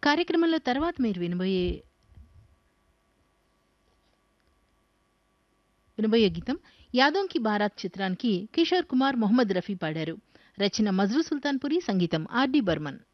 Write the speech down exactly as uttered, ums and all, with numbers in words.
కార్యక్రమంలో తర్వాత మీరు వినబోయే వినబోయే గీతం యాదోం కి బారాత్ చిత్రానికి కిషోర్ కుమార్, మొహమ్మద్ రఫీ పాడారు. రచన మజ్రూ సుల్తాన్పురి, సంగీతం ఆర్ డి బర్మన్.